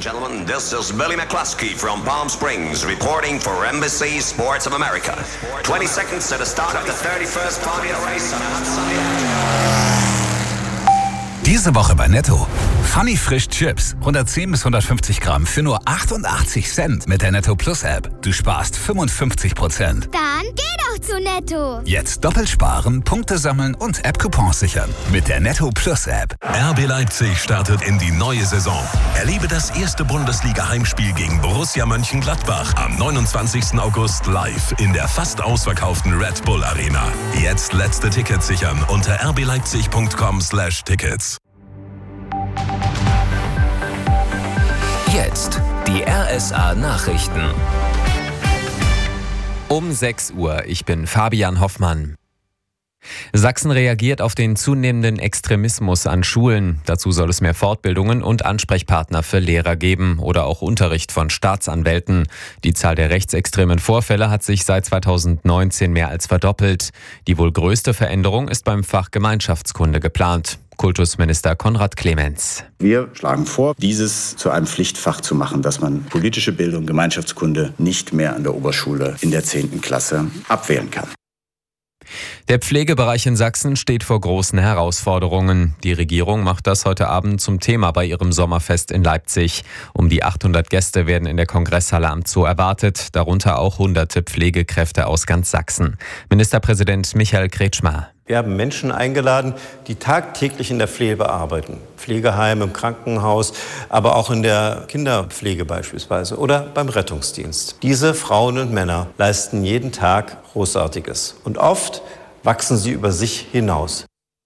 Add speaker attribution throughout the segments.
Speaker 1: and gentlemen, this is Billy McCluskey from Palm Springs reporting for Embassy Sports of America. 20 seconds to the start of the 31st Formula Race on a hot sunny day.
Speaker 2: Diese Woche bei Netto. Funny Frisch Chips. 110 bis 150 Gramm für nur 88 Cent mit der Netto Plus App. Du sparst 55%.
Speaker 3: Dann geh doch zu Netto.
Speaker 2: Jetzt doppelt sparen, Punkte sammeln und App-Coupons sichern. Mit der Netto Plus App.
Speaker 4: RB Leipzig startet in die neue Saison. Erlebe das erste Bundesliga-Heimspiel gegen Borussia Mönchengladbach am 29. August live in der fast ausverkauften Red Bull Arena. Jetzt letzte Tickets sichern unter rbleipzig.com/Tickets.
Speaker 5: Jetzt die RSA Nachrichten. Um 6 Uhr, ich bin Fabian Hoffmann. Sachsen reagiert auf den zunehmenden Extremismus an Schulen. Dazu soll es mehr Fortbildungen und Ansprechpartner für Lehrer geben oder auch Unterricht von Staatsanwälten. Die Zahl der rechtsextremen Vorfälle hat sich seit 2019 mehr als verdoppelt. Die wohl größte Veränderung ist beim Fach Gemeinschaftskunde geplant. Kultusminister Konrad Clemens.
Speaker 6: Wir schlagen vor, dieses zu einem Pflichtfach zu machen, dass man politische Bildung, Gemeinschaftskunde nicht mehr an der Oberschule in der 10. Klasse abwählen kann.
Speaker 5: Der Pflegebereich in Sachsen steht vor großen Herausforderungen. Die Regierung macht das heute Abend zum Thema bei ihrem Sommerfest in Leipzig. Um die 800 Gäste werden in der Kongresshalle am Zoo erwartet, darunter auch hunderte Pflegekräfte aus ganz Sachsen. Ministerpräsident Michael Kretschmer.
Speaker 7: Wir haben Menschen eingeladen, die tagtäglich in der Pflege arbeiten. Pflegeheim, im Krankenhaus, aber auch in der Kinderpflege beispielsweise oder beim Rettungsdienst. Diese Frauen und Männer leisten jeden Tag Großartiges. Und oft wachsen sie über sich hinaus.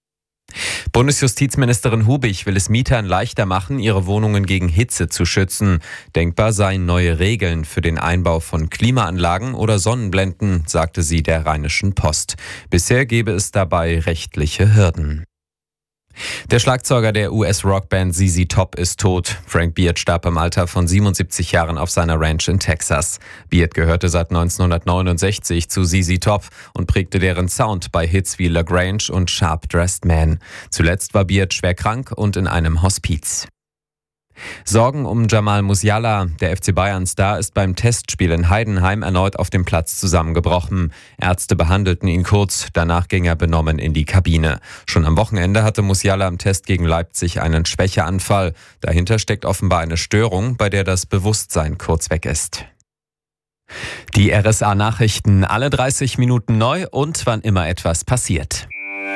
Speaker 5: Bundesjustizministerin Hubig will es Mietern leichter machen, ihre Wohnungen gegen Hitze zu schützen. Denkbar seien neue Regeln für den Einbau von Klimaanlagen oder Sonnenblenden, sagte sie der Rheinischen Post. Bisher gäbe es dabei rechtliche Hürden. Der Schlagzeuger der US-Rockband ZZ Top ist tot. Frank Beard starb im Alter von 77 Jahren auf seiner Ranch in Texas. Beard gehörte seit 1969 zu ZZ Top und prägte deren Sound bei Hits wie La Grange und Sharp Dressed Man. Zuletzt war Beard schwer krank und in einem Hospiz. Sorgen um Jamal Musiala. Der FC Bayern-Star ist beim Testspiel in Heidenheim erneut auf dem Platz zusammengebrochen. Ärzte behandelten ihn kurz, danach ging er benommen in die Kabine. Schon am Wochenende hatte Musiala im Test gegen Leipzig einen Schwächeanfall. Dahinter steckt offenbar eine Störung, bei der das Bewusstsein kurz weg ist. Die RSA-Nachrichten alle 30 Minuten neu und wann immer etwas passiert.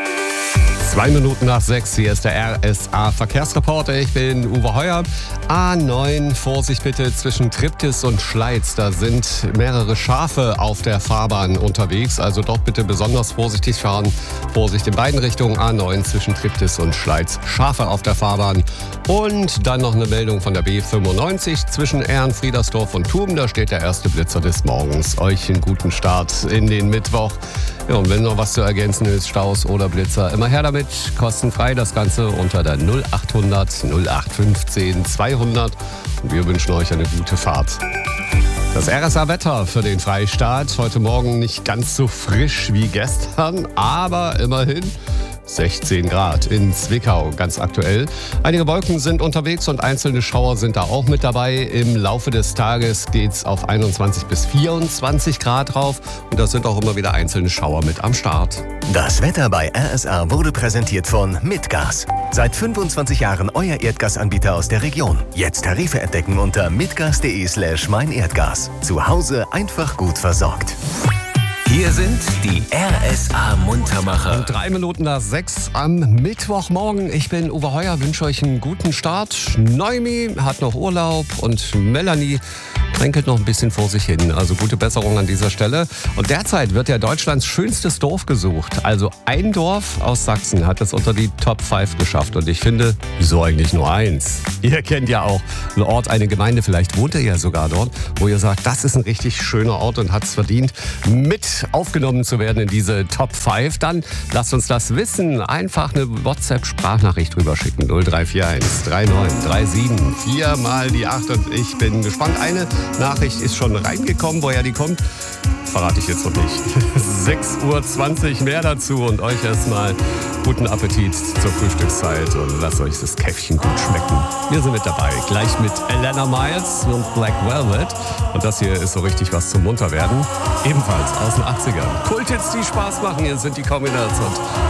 Speaker 8: 2 Minuten nach 6, hier ist der RSA-Verkehrsreporter. Ich bin Uwe Heuer. A9, Vorsicht bitte zwischen Triptis und Schleiz. Da sind mehrere Schafe auf der Fahrbahn unterwegs. Also dort bitte besonders vorsichtig fahren. Vorsicht in beiden Richtungen. A9 zwischen Triptis und Schleiz. Schafe auf der Fahrbahn. Und dann noch eine Meldung von der B95 zwischen Ehrenfriedersdorf und Thum. Da steht der erste Blitzer des Morgens. Euch einen guten Start in den Mittwoch. Ja, und wenn noch was zu ergänzen ist, Staus oder Blitzer, immer her damit. Kostenfrei das Ganze unter der 0800 0815 200. Und wir wünschen euch eine gute Fahrt. Das RSA-Wetter für den Freistaat. Heute Morgen nicht ganz so frisch wie gestern, aber immerhin 16 Grad in Zwickau, ganz aktuell. Einige Wolken sind unterwegs und einzelne Schauer sind da auch mit dabei. Im Laufe des Tages geht's auf 21 bis 24 Grad drauf. Und da sind auch immer wieder einzelne Schauer mit am Start.
Speaker 9: Das Wetter bei RSA wurde präsentiert von Mitgas. Seit 25 Jahren euer Erdgasanbieter aus der Region. Jetzt Tarife entdecken unter mitgas.de/meinerdgas. Zu Hause einfach gut versorgt.
Speaker 5: Hier sind die RSA-Muntermacher.
Speaker 8: Und 3 Minuten nach 6 am Mittwochmorgen. Ich bin Uwe Heuer, wünsche euch einen guten Start. Noemi hat noch Urlaub und Melanie tränkelt noch ein bisschen vor sich hin. Also gute Besserung an dieser Stelle. Und derzeit wird ja Deutschlands schönstes Dorf gesucht. Also ein Dorf aus Sachsen hat es unter die Top 5 geschafft. Und ich finde, wieso eigentlich nur eins? Ihr kennt ja auch einen Ort, eine Gemeinde, vielleicht wohnt ihr ja sogar dort, wo ihr sagt, das ist ein richtig schöner Ort und hat es verdient, mit aufgenommen zu werden in diese Top 5. Dann lasst uns das wissen. Einfach eine WhatsApp-Sprachnachricht drüber schicken. 0341 39 37 4 mal die 8. Und ich bin gespannt. Eine Nachricht ist schon reingekommen. Woher die kommt, verrate ich jetzt noch nicht. 6:20 Uhr mehr dazu und euch erstmal guten Appetit zur Frühstückszeit und lasst euch das Käffchen gut schmecken. Wir sind mit dabei, gleich mit Alana Miles und Black Velvet. Und das hier ist so richtig was zum Munterwerden. Ebenfalls aus den 80ern. Kulthits, die Spaß machen, hier sind die Communards und